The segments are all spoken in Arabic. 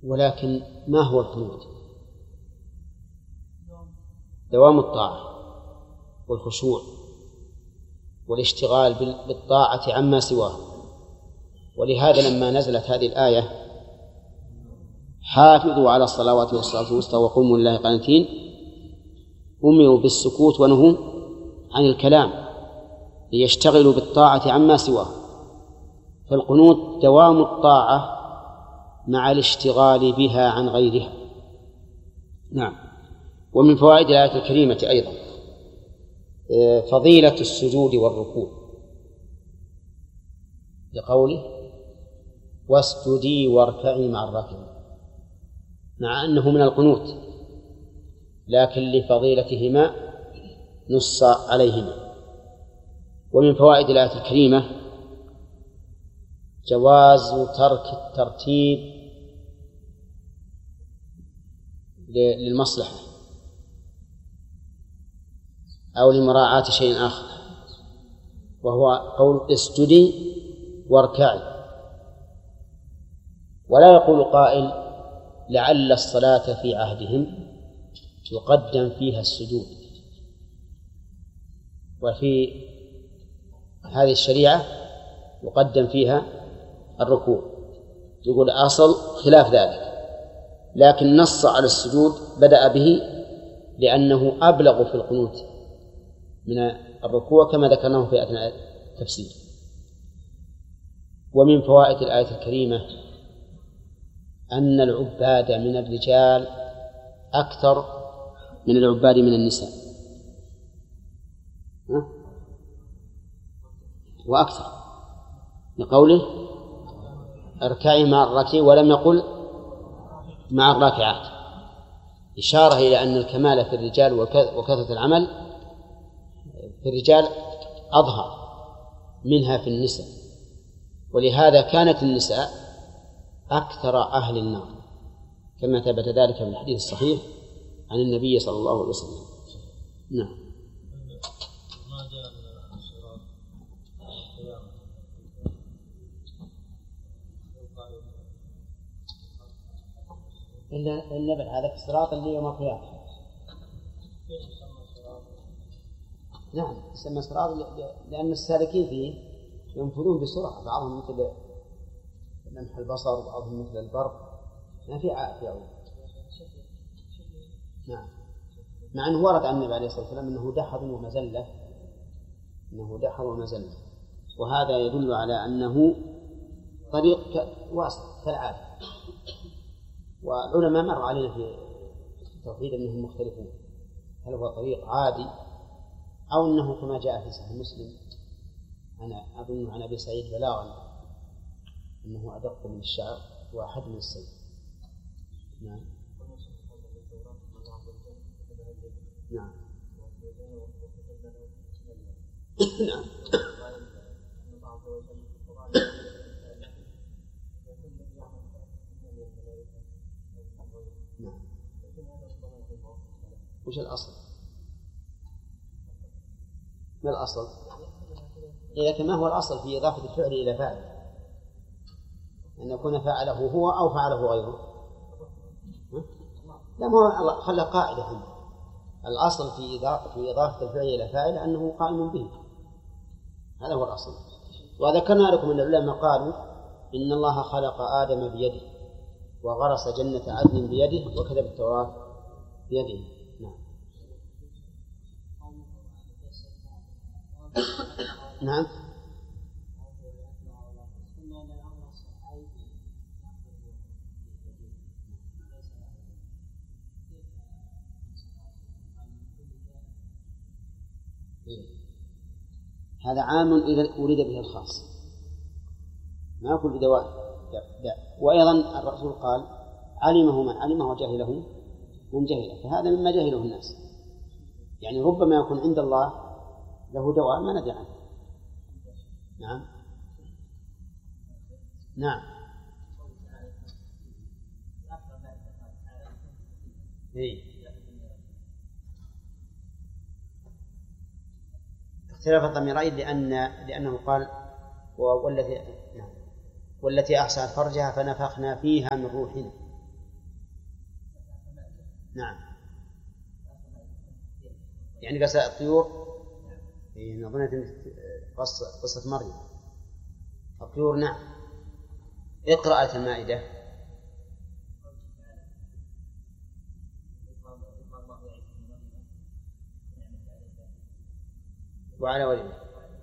ولكن ما هو القنوت؟ دوام الطاعة والخشوع والاشتغال بالطاعة عما سواه. ولهذا لما نزلت هذه الآية حافظوا على الصلوات والصلاة الوسطى وقوموا لله قانتين، أمروا بالسكوت ونهوا عن الكلام ليشتغلوا بالطاعة عما سواه. فالقنوت دوام الطاعة مع الاشتغال بها عن غيرها. نعم. ومن فوائد الآية الكريمة أيضا فضيلة السجود والركوع لقوله واسجدي واركعي مع الراكعين، مع أنه من القنوت لكن لفضيلتهما نص عليهما. ومن فوائد الآية الكريمة جواز ترك الترتيب للمصلحة أو لمراعاة شيء آخر، وهو قول اسجدي واركعي. ولا يقول قائل لعل الصلاة في عهدهم يقدم فيها السجود، وفي هذه الشريعة يقدم فيها الركوع. يقول أصل خلاف ذلك، لكن نص على السجود بدأ به لأنه أبلغ في القنوت من الركوع كما ذكرناه في أثناء التفسير. ومن فوائد الآية الكريمة أن العباد من الرجال أكثر من العباد من النساء، وأكثر لقوله اركعي مع الراكعين ولم يقل مع الراكعات، إشارة إلى أن الكمال في الرجال وكثرة العمل في الرجال أظهر منها في النساء. ولهذا كانت النساء أكثر أهل النار كما ثبت ذلك في الحديث الصحيح عن النبي صلى الله عليه وسلم. نعم. إلا بعد هذا الصراط اللي يوم القيامة. نعم يسمى صراط لأن السالكين فيه ينفذون بسرعة، بعضهم مثل لمح البصر وبعضهم مثل البرق، ما في عود. نعم. مع أنه ورد عن النبي عليه الصلاة والسلام أنه دحض ومزلة، وهذا يدل على أنه طريق واسع كالعادة. والعلماء مر علينا في التوحيد أنهم مختلفون، هل هو طريق عادي أو أنه كما جاء في صحيح مسلم أنا أظن عن أبي سعيد بلاغا أنه أدق من الشعر وأحد من السيف. نعم. نعم. نعم. وش الأصل؟ ما الأصل؟ إذا كان ما هو الأصل في إضافة الفعل إلى فاعل أن يكون فعله هو أو فعله غيره؟ لا، ما هو خلى قاعدة هنا. الأصل في إضافة الفعل إلى فاعل أنه قائم به، هذا هو الأصل. وذكرنا لكم أن العلماء قالوا إن الله خلق آدم بيده وغرس جنة عدن بيده وكتب التوراة بيده. نعم. نعم. هذا عام إذا أريد به الخاص، ما يقول بدواء. وأيضا الرسول قال علمه من علمه وجهله من جهله، فهذا مما جهله الناس. يعني ربما يكون عند الله له دواء ما ندري عنه. نعم. نعم. اختلاف الضميرين لأنه قال والتي أحسنت فرجها فنفخنا فيها من روحنا، نعم، يعني قصة الطيور نظنت قصة مريم الطيور. نعم. اقرأ آية المائدة. وعلى والده.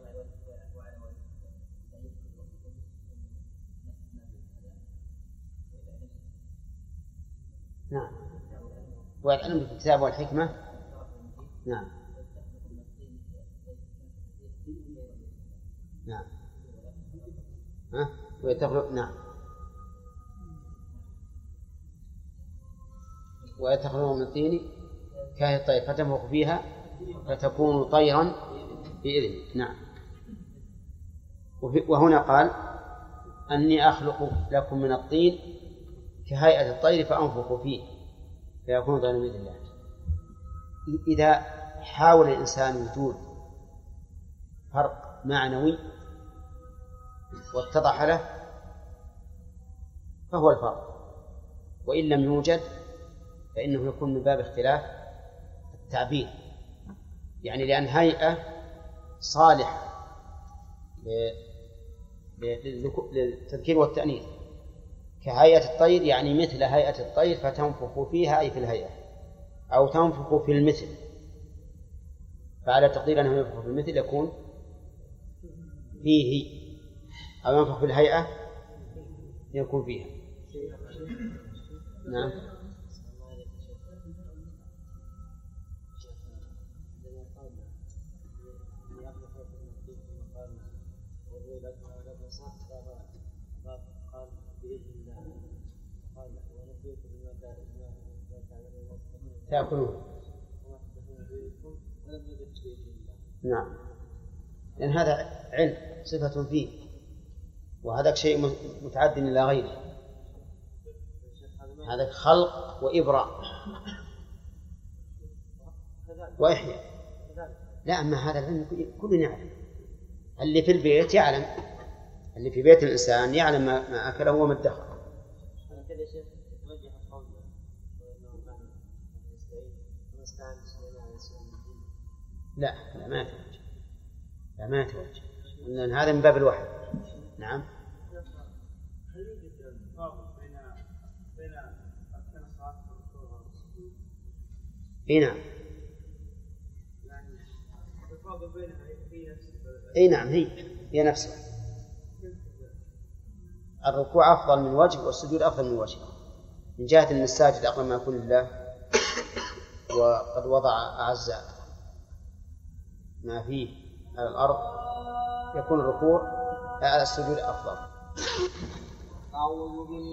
نعم. ويعلم بالكتاب والحكمة. نعم. نعم. نعم. ويتخلون من الطين كهي الطير فتنفخ فيها فتكون طيرا بإذنه. نعم. وهنا قال أني أخلق لكم من الطين كهيئة الطير فأنفخ فيه فيكون طيرا بإذن الله. إذا حاول الإنسان وجود فرق معنوي واتضح له فهو الفرق، وإن لم يوجد فإنه يكون من باب اختلاف التعبير، يعني لأن هيئة صالحة للتذكير والتأنيث كهيئة الطير، يعني مثل هيئة الطير فتنفخ فيها أي في الهيئة، أو تنفخ في المثل، فعلى تقدير أنه ينفخ في المثل يكون فيه، أو ينفخ في الهيئة يكون فيها. نعم. تأكلون. نعم، لأن هذا علم صفة فيه، وهذا شيء متعد إلى غيره، هذا خلق وإبراء وإحياء. لا، أما هذا العلم كل يعلم، اللي في البيت يعلم، اللي في بيت الإنسان يعلم ما أكله وما ادخر. لا ما يتوجه، لا ما يتوجه، لأن هذا من باب الوحي. نعم. هل يوجد فرق بين أركان الصلاة والركوع والسجود؟ اي نعم. يعني الفرق بينها هي نفسها. اي نعم، هي نفسها. الركوع أفضل من وجه والسجود أفضل من وجه، من جهة أن الساجد أقرب ما يكون لله، وقد وضع أعز ما فيه على الأرض، يكون الركوع على السجود أفضل.